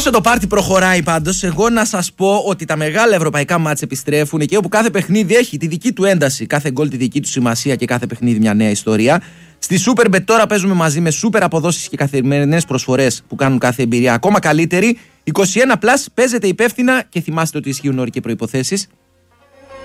Όσο το πάρτι προχωράει πάντως, εγώ να σας πω ότι τα μεγάλα ευρωπαϊκά μάτς επιστρέφουν εκεί όπου κάθε παιχνίδι έχει τη δική του ένταση, κάθε γκολ τη δική του σημασία και κάθε παιχνίδι μια νέα ιστορία. Στη Superbet τώρα παίζουμε μαζί με super αποδόσεις και καθημερινές προσφορές που κάνουν κάθε εμπειρία ακόμα καλύτερη. 21+, παίζετε υπεύθυνα και θυμάστε ότι ισχύουν όροι και προϋποθέσεις.